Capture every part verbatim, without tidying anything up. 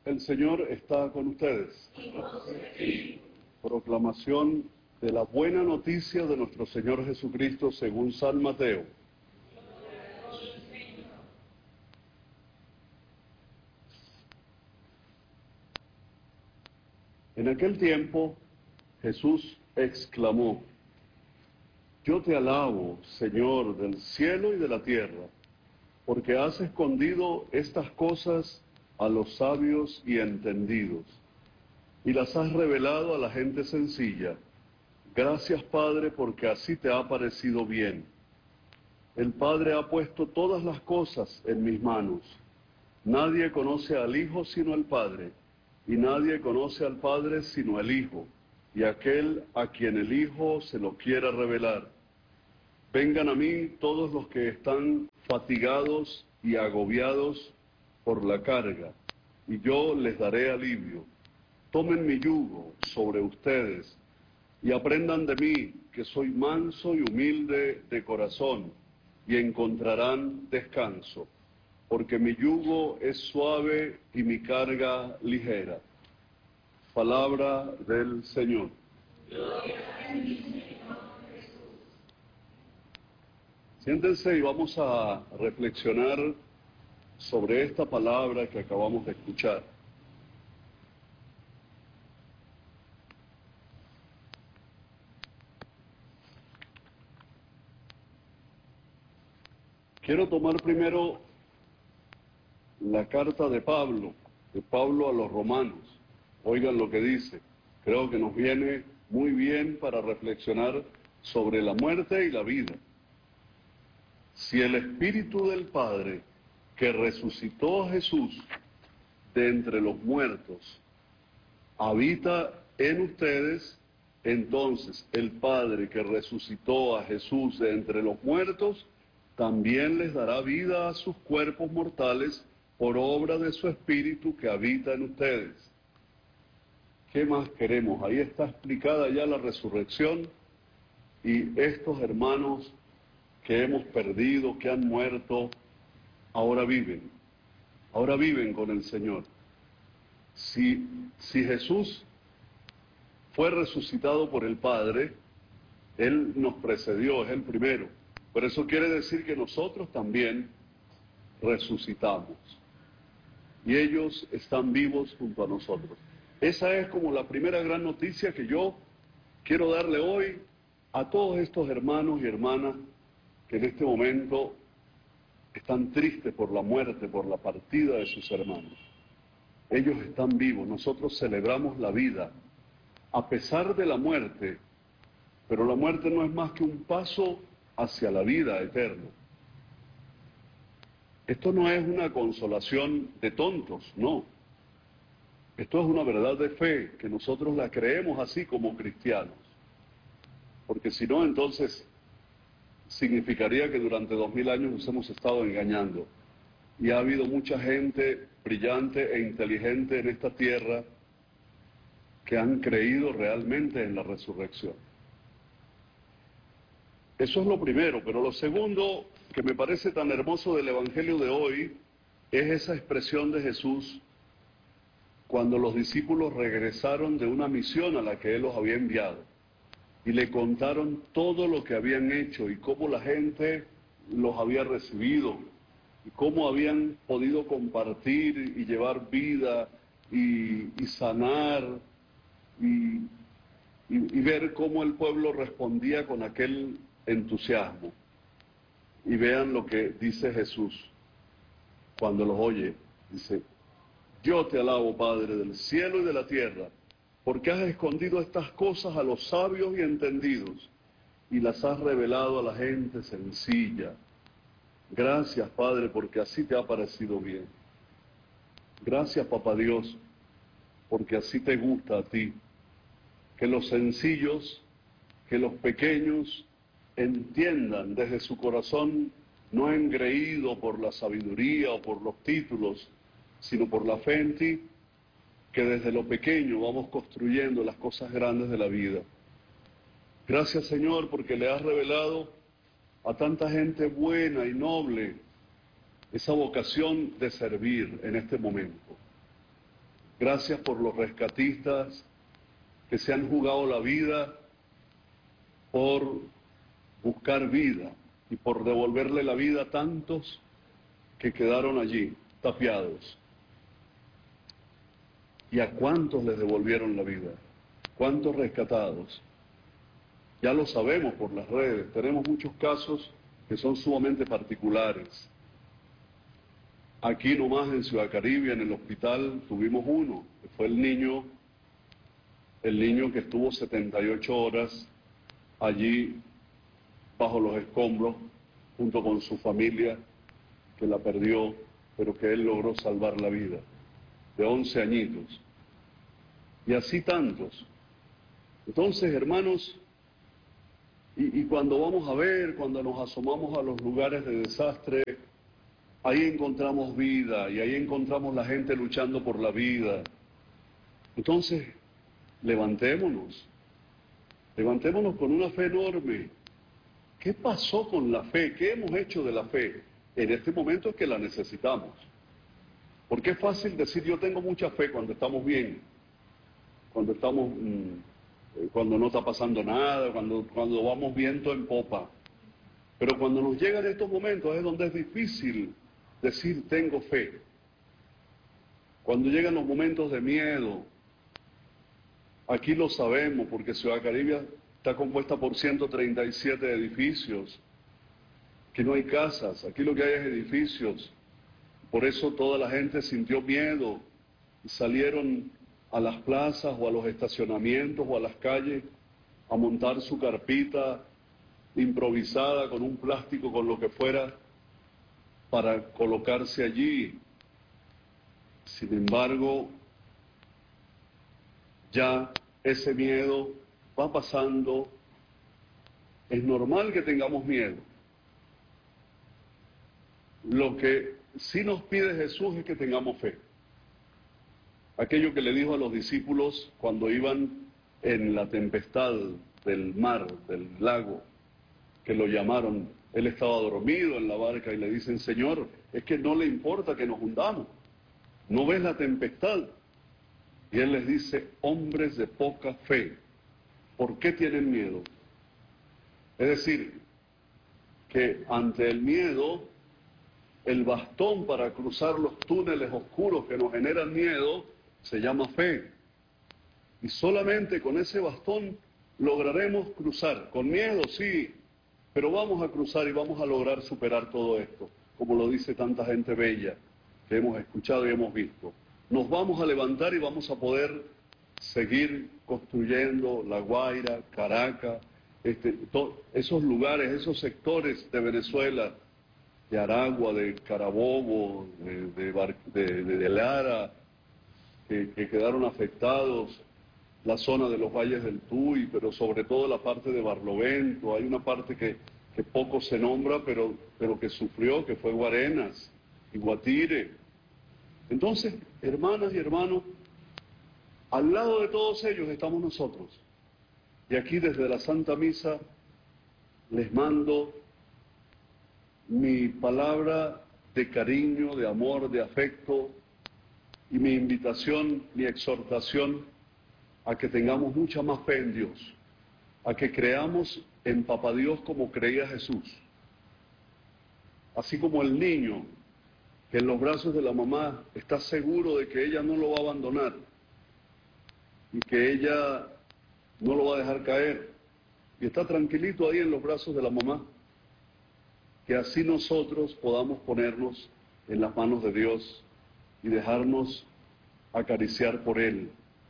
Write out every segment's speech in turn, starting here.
El Señor está con ustedes. Proclamación de la buena noticia de nuestro Señor Jesucristo según San Mateo. En aquel tiempo Jesús exclamó: Yo te alabo, Señor del cielo y de la tierra, porque has escondido estas cosas a los sabios y entendidos, y las has revelado a la gente sencilla. Gracias, Padre, porque así te ha parecido bien. El Padre ha puesto todas las cosas en mis manos. Nadie conoce al Hijo sino el Padre, y nadie conoce al Padre sino el Hijo, y aquel a quien el Hijo se lo quiera revelar. Vengan a mí todos los que están fatigados y agobiados por la carga, y yo les daré alivio. Tomen mi yugo sobre ustedes y aprendan de mí, que soy manso y humilde de corazón, y encontrarán descanso, porque mi yugo es suave y mi carga ligera. Palabra del Señor. Siéntense y vamos a reflexionar sobre esta palabra que acabamos de escuchar. Quiero tomar primero la carta de Pablo, de Pablo a los romanos. Oigan lo que dice. Creo que nos viene muy bien para reflexionar sobre la muerte y la vida. Si el Espíritu del Padre, que resucitó a Jesús de entre los muertos, habita en ustedes, entonces el Padre que resucitó a Jesús de entre los muertos, también les dará vida a sus cuerpos mortales por obra de su Espíritu que habita en ustedes. ¿Qué más queremos? Ahí está explicada ya la resurrección, y estos hermanos que hemos perdido, que han muerto, ahora viven, ahora viven con el Señor. Si, si Jesús fue resucitado por el Padre, Él nos precedió, es el primero. Pero eso quiere decir que nosotros también resucitamos. Y ellos están vivos junto a nosotros. Esa es como la primera gran noticia que yo quiero darle hoy a todos estos hermanos y hermanas que en este momento están tristes por la muerte, por la partida de sus hermanos. Ellos están vivos, nosotros celebramos la vida, a pesar de la muerte, pero la muerte no es más que un paso hacia la vida eterna. Esto no es una consolación de tontos, no. Esto es una verdad de fe, que nosotros la creemos así como cristianos. Porque si no, entonces significaría que durante dos mil años nos hemos estado engañando. Y ha habido mucha gente brillante e inteligente en esta tierra que han creído realmente en la resurrección. Eso es lo primero, pero lo segundo que me parece tan hermoso del Evangelio de hoy es esa expresión de Jesús cuando los discípulos regresaron de una misión a la que Él los había enviado y le contaron todo lo que habían hecho y cómo la gente los había recibido y cómo habían podido compartir y llevar vida y, y sanar y, y, y ver cómo el pueblo respondía con aquel entusiasmo. Y vean lo que dice Jesús cuando los oye. Dice: Yo te alabo, Padre del cielo y de la tierra, porque has escondido estas cosas a los sabios y entendidos y las has revelado a la gente sencilla. Gracias, Padre, porque así te ha parecido bien. Gracias, Papá Dios, porque así te gusta a ti, que los sencillos, que los pequeños entiendan desde su corazón, no engreído por la sabiduría o por los títulos, sino por la fe en ti, que desde lo pequeño vamos construyendo las cosas grandes de la vida. Gracias, Señor, porque le has revelado a tanta gente buena y noble esa vocación de servir en este momento. Gracias por los rescatistas que se han jugado la vida por buscar vida y por devolverle la vida a tantos que quedaron allí, tapiados. ¿Y a cuántos les devolvieron la vida? ¿Cuántos rescatados? Ya lo sabemos por las redes, tenemos muchos casos que son sumamente particulares. Aquí nomás en Ciudad Caribe, en el hospital, tuvimos uno, que fue el niño, el niño que estuvo setenta y ocho horas allí bajo los escombros, junto con su familia, que la perdió, pero que él logró salvar la vida, de once añitos. Y así tantos. Entonces, hermanos, y, y cuando vamos a ver, cuando nos asomamos a los lugares de desastre, ahí encontramos vida y ahí encontramos la gente luchando por la vida. Entonces, levantémonos, levantémonos con una fe enorme. ¿Qué pasó con la fe? ¿Qué hemos hecho de la fe? En este momento es que la necesitamos. Porque es fácil decir yo tengo mucha fe cuando estamos bien, cuando estamos, mmm, cuando no está pasando nada, cuando, cuando vamos viento en popa. Pero cuando nos llegan estos momentos es donde es difícil decir tengo fe. Cuando llegan los momentos de miedo, aquí lo sabemos porque Ciudad Caribe está compuesta por ciento treinta y siete edificios, que no hay casas, aquí lo que hay es edificios. Por eso toda la gente sintió miedo y salieron a las plazas o a los estacionamientos o a las calles a montar su carpita improvisada con un plástico, con lo que fuera, para colocarse allí. Sin embargo, ya ese miedo va pasando. Es normal que tengamos miedo. Lo que sí nos pide Jesús es que tengamos fe. Aquello que le dijo a los discípulos cuando iban en la tempestad del mar, del lago, que lo llamaron, él estaba dormido en la barca y le dicen, Señor, es que no le importa que nos hundamos, ¿no ves la tempestad? Y él les dice, hombres de poca fe, ¿por qué tienen miedo? Es decir, que ante el miedo, el bastón para cruzar los túneles oscuros que nos generan miedo se llama fe. Y solamente con ese bastón lograremos cruzar. Con miedo, sí, pero vamos a cruzar y vamos a lograr superar todo esto, como lo dice tanta gente bella que hemos escuchado y hemos visto. Nos vamos a levantar y vamos a poder seguir construyendo La Guaira, Caracas, este, to, esos lugares, esos sectores de Venezuela, de Aragua, de Carabobo, de, de, Bar, de, de, de Lara, que, que quedaron afectados, la zona de los valles del Tuy, pero sobre todo la parte de Barlovento. Hay una parte que, que poco se nombra, pero, pero que sufrió, que fue Guarenas y Guatire. Entonces, hermanas y hermanos, al lado de todos ellos estamos nosotros. Y aquí desde la Santa Misa les mando mi palabra de cariño, de amor, de afecto, y mi invitación, mi exhortación a que tengamos mucha más fe en Dios, a que creamos en Papá Dios como creía Jesús. Así como el niño que en los brazos de la mamá está seguro de que ella no lo va a abandonar y que ella no lo va a dejar caer y está tranquilito ahí en los brazos de la mamá, que así nosotros podamos ponernos en las manos de Dios y dejarnos acariciar por Él,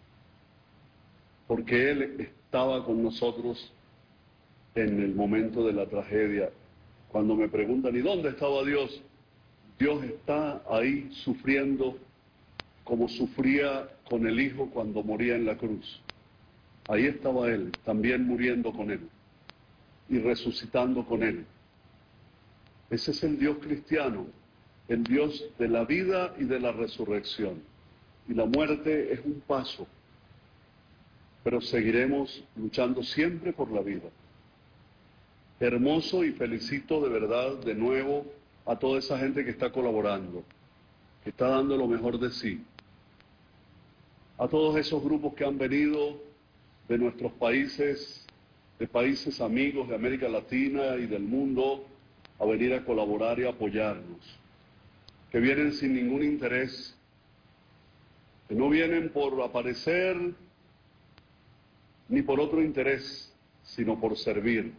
porque Él estaba con nosotros en el momento de la tragedia. Cuando me preguntan, ¿y dónde estaba Dios? Dios está ahí sufriendo como sufría con el Hijo cuando moría en la cruz. Ahí estaba Él, también muriendo con Él y resucitando con Él. Ese es el Dios cristiano, el Dios de la vida y de la resurrección. Y la muerte es un paso, pero seguiremos luchando siempre por la vida. Hermoso, y felicito de verdad de nuevo a toda esa gente que está colaborando, que está dando lo mejor de sí. a todos esos grupos que han venido de nuestros países, de países amigos de América Latina y del mundo, a venir a colaborar y apoyarnos, que vienen sin ningún interés, que no vienen por aparecer ni por otro interés, sino por servir.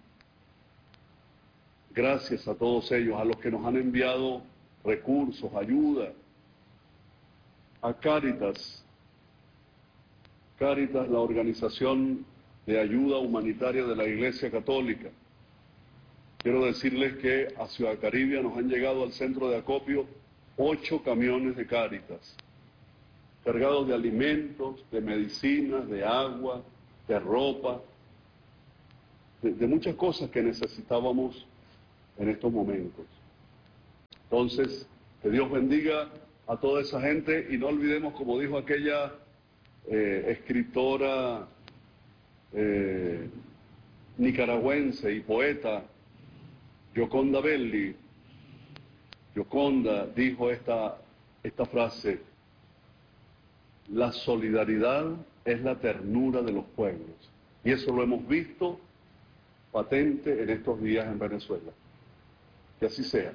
Gracias a todos ellos, a los que nos han enviado recursos, ayuda, a Cáritas, Cáritas, la organización de ayuda humanitaria de la Iglesia Católica. Quiero decirles que a Ciudad Caribia nos han llegado al centro de acopio ocho camiones de Cáritas, cargados de alimentos, de medicinas, de agua, de ropa, de, de muchas cosas que necesitábamos en estos momentos. Entonces, que Dios bendiga a toda esa gente y no olvidemos, como dijo aquella eh, escritora eh, nicaragüense y poeta, Gioconda Belli. Gioconda dijo esta, esta frase: la solidaridad es la ternura de los pueblos. Y eso lo hemos visto patente en estos días en Venezuela. Que así sea.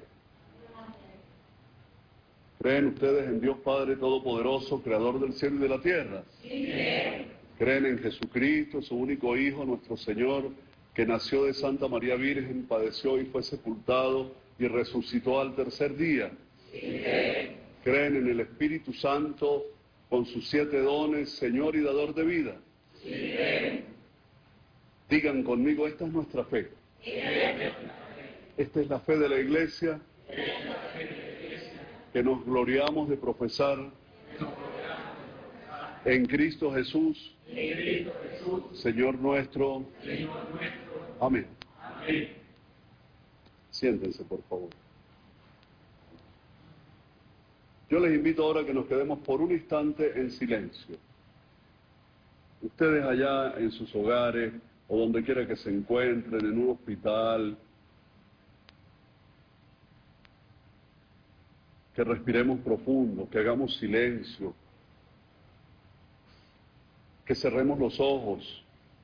¿Creen ustedes en Dios Padre Todopoderoso, Creador del cielo y de la tierra? Sí. ¿Creen en Jesucristo, su único Hijo, nuestro Señor, que nació de Santa María Virgen, padeció y fue sepultado y resucitó al tercer día? Sí. ¿Creen en el Espíritu Santo, con sus siete dones, Señor y dador de vida? Sí. Digan conmigo, esta es nuestra fe. Sí. Esta es la fe de la Iglesia, que nos gloriamos de profesar en Cristo Jesús, Señor nuestro. Amén. Siéntense, por favor. Yo les invito ahora a que nos quedemos por un instante en silencio. Ustedes allá en sus hogares o donde quiera que se encuentren, en un hospital, que respiremos profundo, que hagamos silencio, que cerremos los ojos.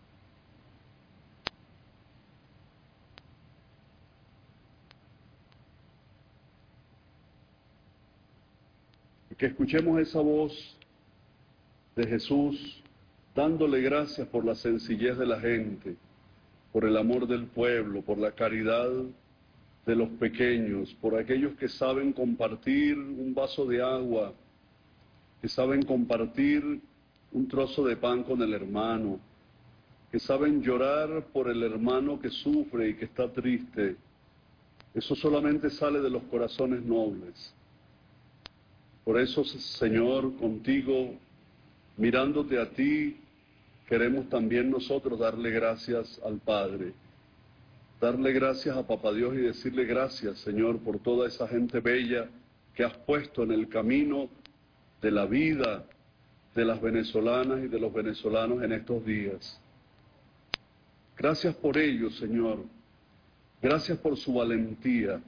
Y que escuchemos esa voz de Jesús, dándole gracias por la sencillez de la gente, por el amor del pueblo, por la caridad de los pequeños, por aquellos que saben compartir un vaso de agua, que saben compartir un trozo de pan con el hermano, que saben llorar por el hermano que sufre y que está triste. Eso solamente sale de los corazones nobles. Por eso, Señor, contigo, mirándote a ti, queremos también nosotros darle gracias al Padre. Darle gracias a Papá Dios y decirle gracias, Señor, por toda esa gente bella que has puesto en el camino de la vida de las venezolanas y de los venezolanos en estos días. Gracias por ello, Señor. Gracias por su valentía.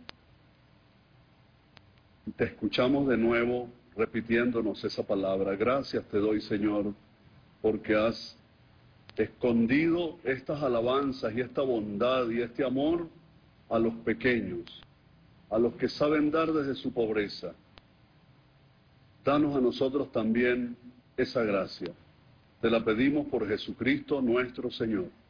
Te escuchamos de nuevo repitiéndonos esa palabra. Gracias te doy, Señor, porque has escondido estas alabanzas y esta bondad y este amor a los pequeños, a los que saben dar desde su pobreza. Danos a nosotros también esa gracia. Te la pedimos por Jesucristo nuestro Señor.